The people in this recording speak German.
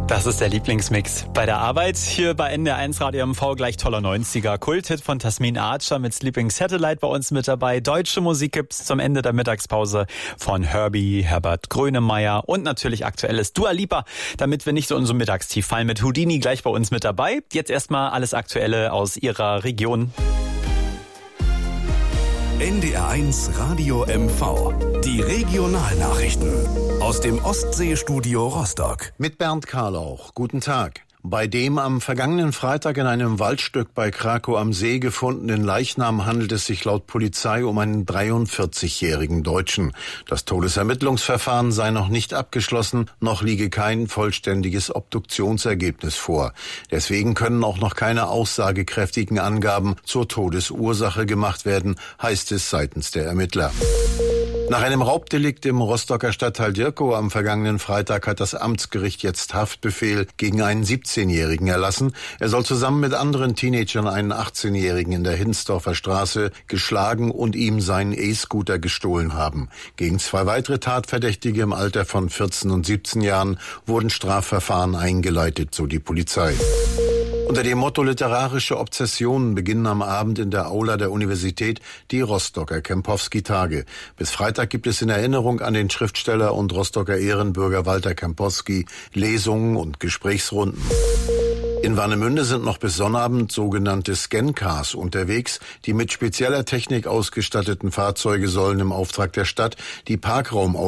Das ist der Lieblingsmix bei der Arbeit. Hier bei NDR1 Radio MV gleich toller 90er. Kulthit von Tasmin Archer mit Sleeping Satellite bei uns mit dabei. Deutsche Musik gibt's zum Ende der Mittagspause von Herbie, Herbert Grönemeyer und natürlich aktuelles Dua Lipa, damit wir nicht so in so ein Mittagstief fallen, mit Houdini gleich bei uns mit dabei. Jetzt erstmal alles Aktuelle aus Ihrer Region. NDR1 Radio MV. Die Regionalnachrichten aus dem Ostseestudio Rostock. Mit Bernd Karlauch. Guten Tag. Bei dem am vergangenen Freitag in einem Waldstück bei Krakow am See gefundenen Leichnam handelt es sich laut Polizei um einen 43-jährigen Deutschen. Das Todesermittlungsverfahren sei noch nicht abgeschlossen, noch liege kein vollständiges Obduktionsergebnis vor. Deswegen können auch noch keine aussagekräftigen Angaben zur Todesursache gemacht werden, heißt es seitens der Ermittler. Nach einem Raubdelikt im Rostocker Stadtteil Dirkow am vergangenen Freitag hat das Amtsgericht jetzt Haftbefehl gegen einen 17-Jährigen erlassen. Er soll zusammen mit anderen Teenagern einen 18-Jährigen in der Hinsdorfer Straße geschlagen und ihm seinen E-Scooter gestohlen haben. Gegen 2 weitere Tatverdächtige im Alter von 14 und 17 Jahren wurden Strafverfahren eingeleitet, so die Polizei. Unter dem Motto literarische Obsessionen beginnen am Abend in der Aula der Universität die Rostocker Kempowski-Tage. Bis Freitag gibt es in Erinnerung an den Schriftsteller und Rostocker Ehrenbürger Walter Kempowski Lesungen und Gesprächsrunden. In Warnemünde sind noch bis Sonnabend sogenannte Scancars unterwegs. Die mit spezieller Technik ausgestatteten Fahrzeuge sollen im Auftrag der Stadt die